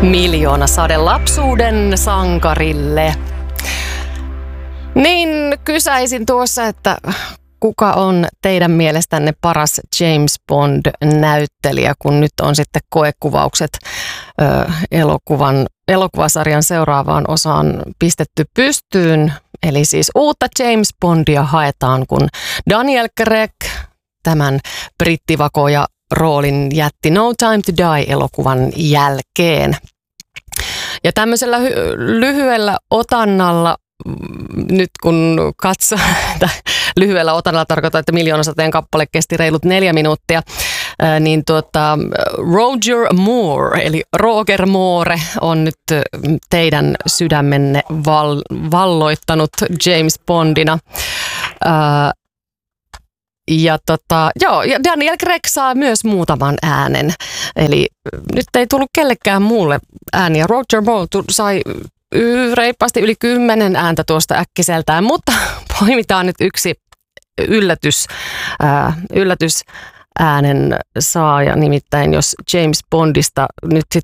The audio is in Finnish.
Miljoonasade lapsuuden sankarille. Niin kysäisin tuossa, että kuka on teidän mielestänne paras James Bond-näyttelijä, kun nyt on sitten koekuvaukset elokuvasarjan seuraavaan osaan pistetty pystyyn. Eli siis uutta James Bondia haetaan, kun Daniel Craig tämän brittivakoja roolin jätti No Time to Die-elokuvan jälkeen. Ja tämmöisellä lyhyellä otannalla, nyt kun katsoo, lyhyellä otannalla tarkoittaa, että Miljoonasateen kappale kesti reilut 4 minuuttia, niin Roger Moore, eli Roger Moore on nyt teidän sydämenne valloittanut James Bondina. Ja Daniel Craig saa myös muutaman äänen. Eli nyt ei tullut kellekään muulle ääniä. Roger Moore sai reippaasti yli 10 ääntä tuosta äkkiseltään, mutta poimitaan nyt yksi yllätysäänen saaja. Nimittäin jos James Bondista nyt sitten